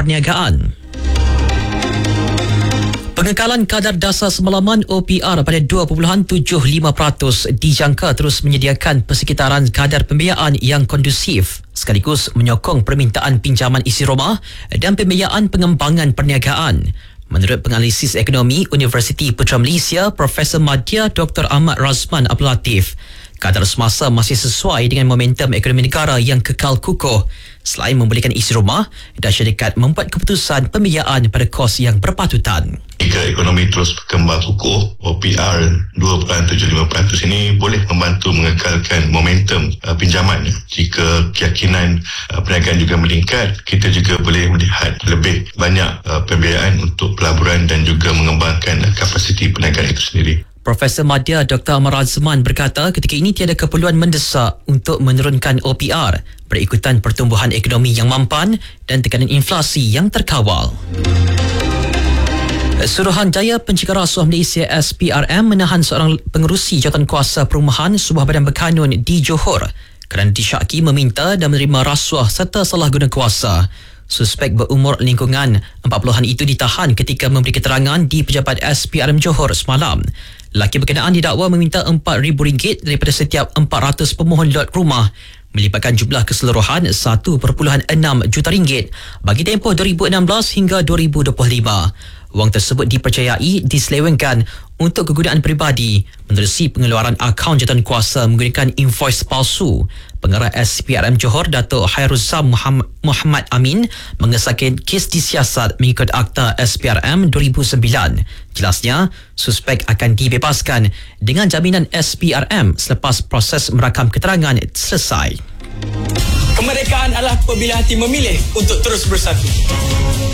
perniagaan. Pengekalan kadar dasar semalaman OPR pada 2.75% dijangka terus menyediakan persekitaran kadar pembiayaan yang kondusif sekaligus menyokong permintaan pinjaman isi rumah dan pembiayaan pengembangan perniagaan. Menurut penganalisis ekonomi Universiti Putra Malaysia, Profesor Madya Dr. Ahmad Razman Abdul Latif, kadar semasa masih sesuai dengan momentum ekonomi negara yang kekal kukuh. Selain membolehkan isi rumah, dan syarikat membuat keputusan pembiayaan pada kos yang berpatutan. Jika ekonomi terus berkembang kukuh, OPR 2.75% ini boleh membantu mengekalkan momentum pinjaman. Jika keyakinan perniagaan juga meningkat, kita juga boleh melihat lebih banyak pembiayaan untuk pelaburan dan juga mengembangkan kapasiti perniagaan itu sendiri. Profesor Madya Dr. Ahmad Razman berkata ketika ini tiada keperluan mendesak untuk menurunkan OPR berikutan pertumbuhan ekonomi yang mampan dan tekanan inflasi yang terkawal. Suruhanjaya Pencegah Rasuah Malaysia SPRM menahan seorang pengerusi jawatankuasa perumahan sebuah badan berkanun di Johor kerana disyaki meminta dan menerima rasuah serta salah guna kuasa. Suspek berumur lingkungan 40-an itu ditahan ketika memberi keterangan di pejabat SPRM Johor semalam. Lelaki berkenaan didakwa meminta RM4,000 daripada setiap 400 pemohon lot rumah, melibatkan jumlah keseluruhan RM1.6 juta bagi tempoh 2016 hingga 2025. Wang tersebut dipercayai diselewengkan untuk kegunaan peribadi menerusi pengeluaran akaun jawatankuasa menggunakan invoice palsu. Pengarah SPRM Johor Datuk Hairuzam Muhammad Amin mengesahkan kes disiasat mengikut Akta SPRM 2009. Jelasnya, suspek akan dibebaskan dengan jaminan SPRM selepas proses merakam keterangan selesai. Kemerdekaan adalah apabila hati memilih untuk terus bersatu.